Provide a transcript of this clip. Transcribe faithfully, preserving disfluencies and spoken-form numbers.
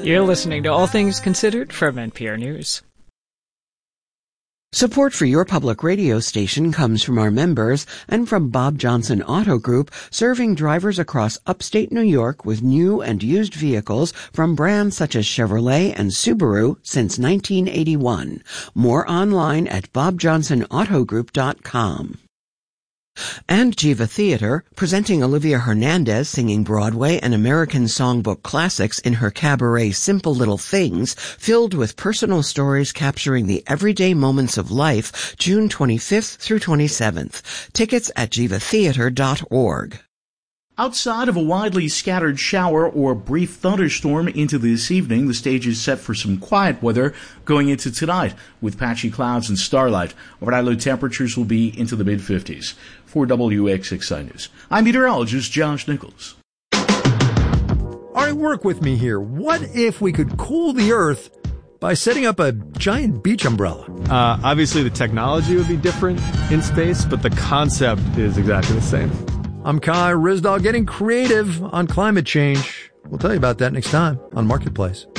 You're listening to All Things Considered from N P R News. Support for your public radio station comes from our members and from Bob Johnson Auto Group, serving drivers across upstate New York with new and used vehicles from brands such as Chevrolet and Subaru since nineteen eighty-one. More online at bob johnson auto group dot com. And Jiva Theater, presenting Olivia Hernandez singing Broadway and American songbook classics in her cabaret Simple Little Things, filled with personal stories capturing the everyday moments of life, June twenty-fifth through twenty-seventh. Tickets at jiva theater dot org. Outside of a widely scattered shower or brief thunderstorm into this evening, the stage is set for some quiet weather going into tonight with patchy clouds and starlight. Overnight low temperatures will be into the mid fifties. For W X X I News, I'm meteorologist Josh Nichols. All right, work with me here. What if we could cool the Earth by setting up a giant beach umbrella? Uh, obviously, the technology would be different in space, but the concept is exactly the same. I'm Kai Rizdal, getting creative on climate change. We'll tell you about that next time on Marketplace.